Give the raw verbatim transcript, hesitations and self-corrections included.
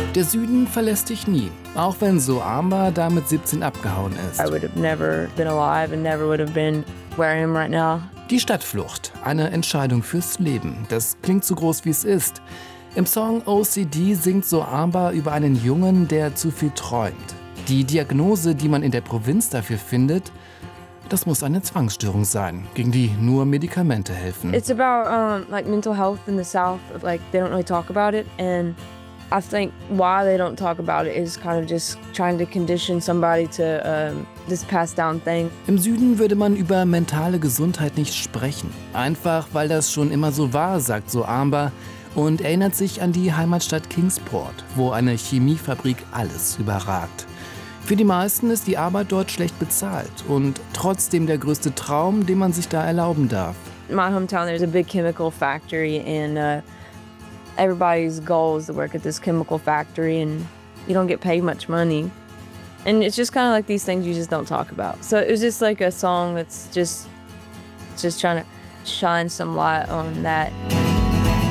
Der Süden verlässt dich nie, auch wenn So Amba da mit siebzehn abgehauen ist. I would have never been alive and never would have been where I am right now. Die Stadtflucht, eine Entscheidung fürs Leben. Das klingt so groß, wie es ist. Im Song O C D singt So Amba über einen Jungen, der zu viel träumt. Die Diagnose, die man in der Provinz dafür findet, das muss eine Zwangsstörung sein, gegen die nur Medikamente helfen. It's about um, like mental health in the South. Like they don't really talk about it, and I think why they don't talk about it is kind of just trying to condition somebody to um, this passed down thing. Im Süden würde man über mentale Gesundheit nicht sprechen. Einfach, weil das schon immer so war, sagt So Amba und erinnert sich an die Heimatstadt Kingsport, wo eine Chemiefabrik alles überragt. Für die meisten ist die Arbeit dort schlecht bezahlt und trotzdem der größte Traum, den man sich da erlauben darf. In my hometown, there's a big chemical factory, and uh, everybody's goal is to work at this chemical factory, and you don't get paid much money. And it's just kind of like these things you just don't talk about. So it was just like a song that's just, just trying to shine some light on that.